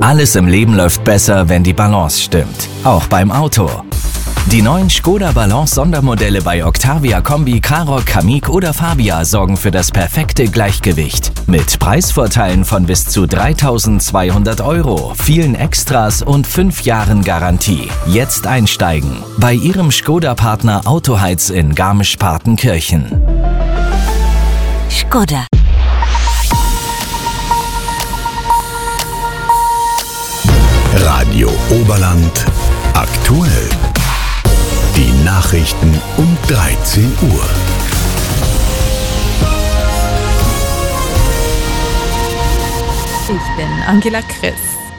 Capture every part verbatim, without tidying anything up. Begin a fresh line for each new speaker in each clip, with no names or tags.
Alles im Leben läuft besser, wenn die Balance stimmt. Auch beim Auto. Die neuen Škoda Balance Sondermodelle bei Octavia Kombi, Karoq, Kamiq oder Fabia sorgen für das perfekte Gleichgewicht. Mit Preisvorteilen von bis zu dreitausendzweihundert Euro, vielen Extras und fünf Jahren Garantie. Jetzt einsteigen bei Ihrem Škoda-Partner Autoheiz in Garmisch-Partenkirchen.
Škoda.
Radio Oberland aktuell. Die Nachrichten um dreizehn Uhr.
Ich bin Angela Chris.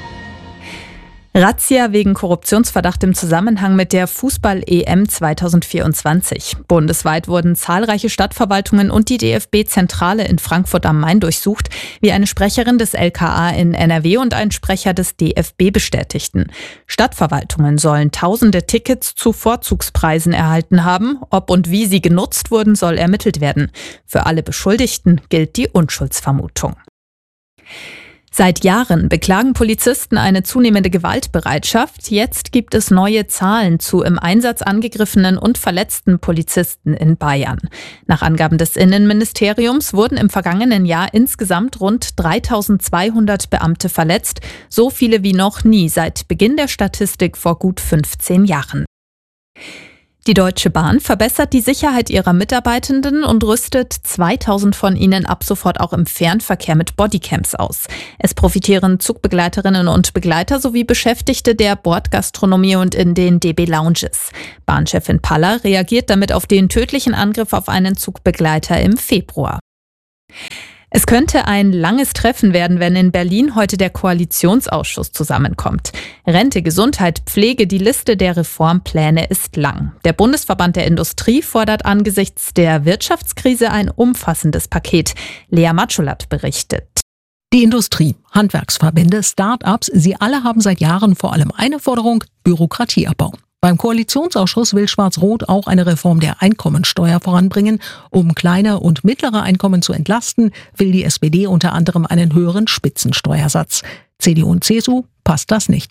Razzia wegen Korruptionsverdacht im Zusammenhang mit der Fußball-E M zweitausendvierundzwanzig. Bundesweit wurden zahlreiche Stadtverwaltungen und die D F B-Zentrale in Frankfurt am Main durchsucht, wie eine Sprecherin des L K A in N R W und ein Sprecher des D F B bestätigten. Stadtverwaltungen sollen tausende Tickets zu Vorzugspreisen erhalten haben. Ob und wie sie genutzt wurden, soll ermittelt werden. Für alle Beschuldigten gilt die Unschuldsvermutung. Seit Jahren beklagen Polizisten eine zunehmende Gewaltbereitschaft. Jetzt gibt es neue Zahlen zu im Einsatz angegriffenen und verletzten Polizisten in Bayern. Nach Angaben des Innenministeriums wurden im vergangenen Jahr insgesamt rund dreitausendzweihundert Beamte verletzt, so viele wie noch nie seit Beginn der Statistik vor gut fünfzehn Jahren. Die Deutsche Bahn verbessert die Sicherheit ihrer Mitarbeitenden und rüstet zweitausend von ihnen ab sofort auch im Fernverkehr mit Bodycams aus. Es profitieren Zugbegleiterinnen und Begleiter sowie Beschäftigte der Bordgastronomie und in den D B Lounges. Bahnchefin Paller reagiert damit auf den tödlichen Angriff auf einen Zugbegleiter im Februar. Es könnte ein langes Treffen werden, wenn in Berlin heute der Koalitionsausschuss zusammenkommt. Rente, Gesundheit, Pflege, die Liste der Reformpläne ist lang. Der Bundesverband der Industrie fordert angesichts der Wirtschaftskrise ein umfassendes Paket. Lea Matschulat berichtet.
Die Industrie, Handwerksverbände, Start-ups, sie alle haben seit Jahren vor allem eine Forderung: Bürokratieabbau. Beim Koalitionsausschuss will Schwarz-Rot auch eine Reform der Einkommensteuer voranbringen. Um kleine und mittlere Einkommen zu entlasten, will die S P D unter anderem einen höheren Spitzensteuersatz. C D U und C S U passt das nicht.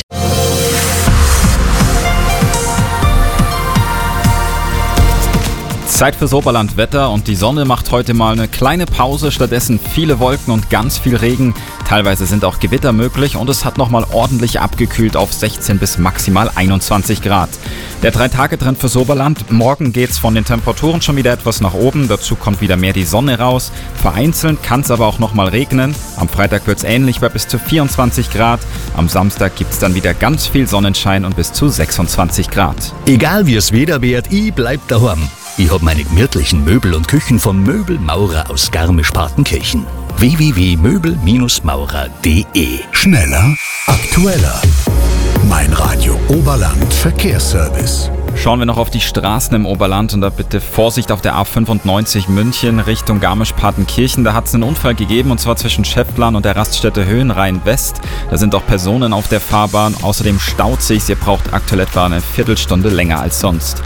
Zeit fürs Oberlandwetter und die Sonne macht heute mal eine kleine Pause, stattdessen viele Wolken und ganz viel Regen. Teilweise sind auch Gewitter möglich und es hat nochmal ordentlich abgekühlt auf sechzehn bis maximal einundzwanzig Grad. Der drei-Tage-Trend fürs Oberland: Morgen geht's von den Temperaturen schon wieder etwas nach oben, dazu kommt wieder mehr die Sonne raus. Vereinzelt kann es aber auch nochmal regnen. Am Freitag wird's ähnlich bei bis zu vierundzwanzig Grad. Am Samstag gibt's dann wieder ganz viel Sonnenschein und bis zu sechsundzwanzig Grad.
Egal wie es Wetter wird, ich bleib daheim. Ich hab meine gemütlichen Möbel und Küchen vom Möbelmaurer aus Garmisch-Partenkirchen. w w w punkt möbel maurer punkt d e. Schneller, aktueller. Mein Radio Oberland Verkehrsservice.
Schauen wir noch auf die Straßen im Oberland und da bitte Vorsicht auf der A fünfundneunzig München Richtung Garmisch-Partenkirchen. Da hat es einen Unfall gegeben und zwar zwischen Schäftlern und der Raststätte Höhenrhein West. Da sind auch Personen auf der Fahrbahn. Außerdem staut sich's. Ihr braucht aktuell etwa eine Viertelstunde länger als sonst.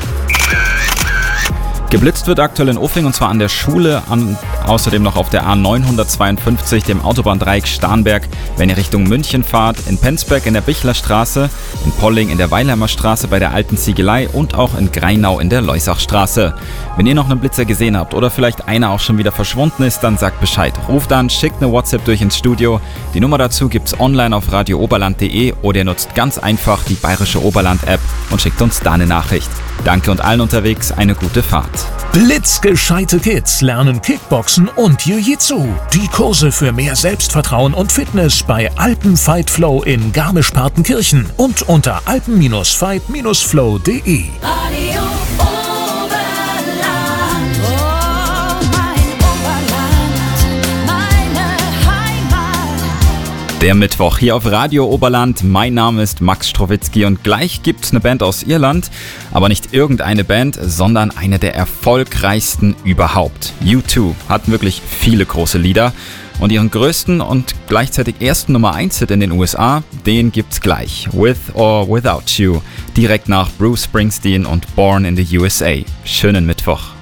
Geblitzt wird aktuell in Uffing und zwar an der Schule, an, außerdem noch auf der A neunhundertzweiundfünfzig, dem Autobahndreieck Starnberg, wenn ihr Richtung München fahrt, in Penzberg in der Bichlerstraße, in Polling in der Weilheimer Straße bei der Alten Ziegelei und auch in Greinau in der Leusachstraße. Wenn ihr noch einen Blitzer gesehen habt oder vielleicht einer auch schon wieder verschwunden ist, dann sagt Bescheid. Ruft an, schickt eine WhatsApp durch ins Studio. Die Nummer dazu gibt's online auf radio oberland punkt de oder ihr nutzt ganz einfach die Bayerische Oberland-App und schickt uns da eine Nachricht. Danke und allen unterwegs eine gute Fahrt.
Blitzgescheite Kids lernen Kickboxen und Jiu-Jitsu. Die Kurse für mehr Selbstvertrauen und Fitness bei Alpen Fight Flow in Garmisch-Partenkirchen und unter alpen fight flow punkt de.
Radio Oberland, oh mein Oberland, meine Heimat.
Der Mittwoch hier auf Radio Oberland. Mein Name ist Max Strowitzki und gleich gibt's eine Band aus Irland. Aber nicht irgendeine Band, sondern eine der erfolgreichsten überhaupt. U zwei hat wirklich viele große Lieder. Und ihren größten und gleichzeitig ersten Nummer eins Hit in den U S A, den gibt's gleich. With or Without You. Direkt nach Bruce Springsteen und Born in the U S A. Schönen Mittwoch.